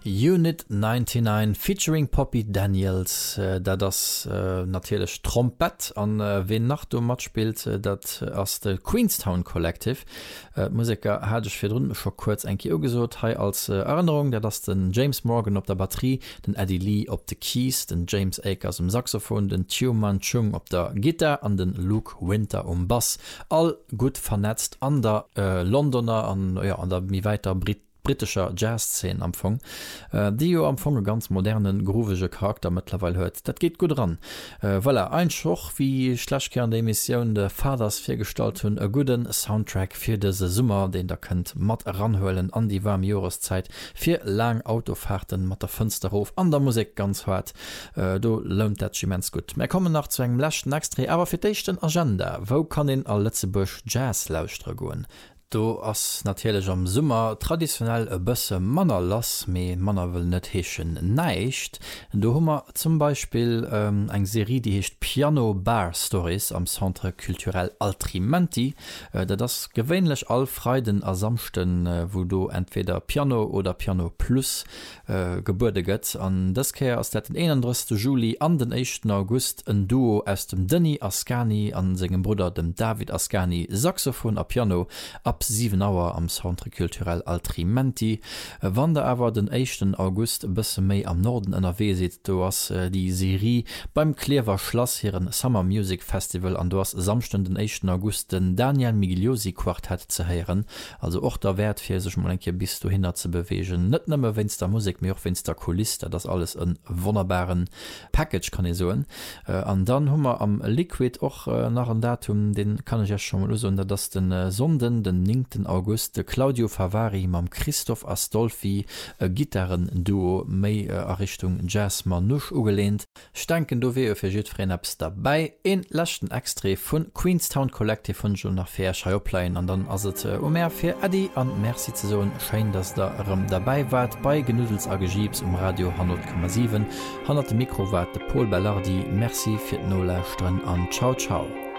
Unit 99 featuring Poppy Daniels, da das natürlich Trompet an wen nach du Mat spielt, dat aus der Queenstown Collective. Musiker hatte ich für schon kurz ein Kio gesucht, als Erinnerung, der das den James Morgan auf der Batterie, den Eddie Lee auf der Keys, den James Akers im Saxophon, den Tioman Chung auf der Gitarre an den Luke Winter Bass. All gut vernetzt an der Londoner, an der mi weiter britischer Jazzszene amfang, die am Anfang ganz modernen groovige Charakter mittlerweile hört. Das geht gut ran. Weil ein Schoch wie Schlechkern der Emission der Fathers viergestalten a guten Soundtrack für diese Sommer, den da könnt matt ranhöhlen an die warme Jahreszeit für lang Autofahrten mit der Fensterhof an der Musik ganz hart. Du lohnt das immens gut. Wir kommen nach zu einem letzten Extra, aber für die Agenda. Wo kann in a Lützeburg Jazz lauschen gehen? Du ass natürlich am Summer traditionell e bësse Manner lass méi Manner will net heechen neicht. Du hummer zum Beispiel eng Serie, die hecht Piano Bar Stories am Centre Culturel Altrimenti, dat das gewöhnlich all Freiden a Samsten, wo du entweder Piano oder Piano Plus geburte gëtt. An deskeer ass dat den 31. Juli an den 1. August en Duo aus dem Denny Ascani an segem Bruder dem David Ascani Saxophon a Piano ab 7 Uhr am Centre Culturel Altrimenti. Wann der awer den 1. August bësse méi am Norden NRW seet, du hast die Serie beim Klever Schlossherren Summer Music Festival an du hast samsten den 1. August den Daniel Migliosi Quartett ze heieren. Also och der Wert fir sech mal enke bis du hinner ze bewegen. Net nëmme wenns der Musik mir auch wenns der Kulisse, das alles en wunderbaren Package kann ich soen. An dann hummer am Liquid och nach ein Datum, den kann ich ja schon mal so, das den Sonden den 9. August de Claudio Favari mam Christoph Astolfi Gitarrenduo méi a Richtung Jazz Manusch ugelehnt. Stanken do wie fir Jitfrenaps dabei en lachten Extre vun Queenstown Collective vun schon nach Fair Shopline an dann as Omer fir Adi an Merci ze so schein dass da dabei wart bei Genudels Agibs Radio 100,7 100 Mikrowat de Paul Ballardi Merci fir Nolächten an ciao ciao.